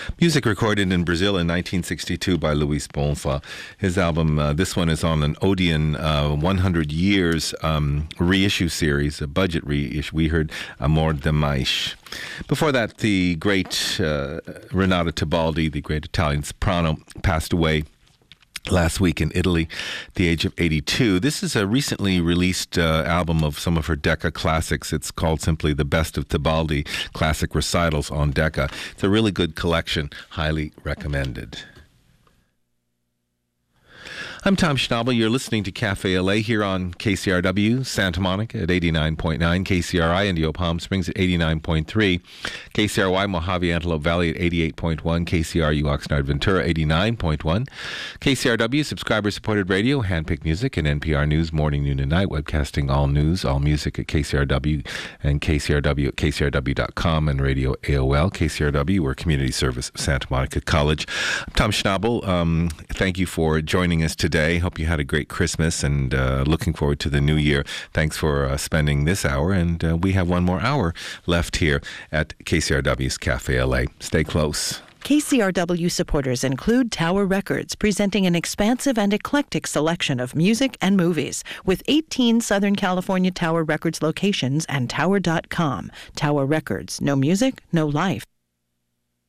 Music recorded in Brazil in 1962 by Luis Bonfa. His album, this one is on an Odeon 100 Years reissue series, a budget reissue. We heard Amor Demais. Before that, the great Renata Tebaldi, the great Italian soprano, passed away last week in Italy at the age of 82. This is a recently released album of some of her Decca classics. It's called simply The Best of Tebaldi, Classic Recitals on Decca. It's a really good collection, highly recommended. I'm Tom Schnabel. You're listening to Cafe LA here on KCRW, Santa Monica at 89.9, KCRI Indio Palm Springs at 89.3, KCRY Mojave Antelope Valley at 88.1, KCRU Oxnard Ventura 89.1, KCRW subscriber-supported radio, handpicked music, and NPR News morning, noon, and night, webcasting all news, all music at KCRW and KCRW at KCRW.com and Radio AOL. KCRW, we're community service of Santa Monica College. I'm Tom Schnabel. Thank you for joining us today. Hope you had a great Christmas and looking forward to the new year. Thanks for spending this hour, and we have one more hour left here at KCRW's Cafe LA. Stay close. KCRW supporters include Tower Records, presenting an expansive and eclectic selection of music and movies, with 18 Southern California Tower Records locations and Tower.com. Tower Records, no music, no life.